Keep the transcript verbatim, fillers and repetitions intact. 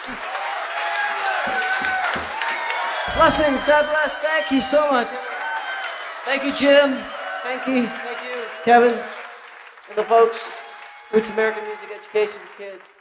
Blessings, God bless. Thank you so much. Thank you, Jim. Thank you. Thank you, Kevin. And the folks. Roots American Music Education for Kids.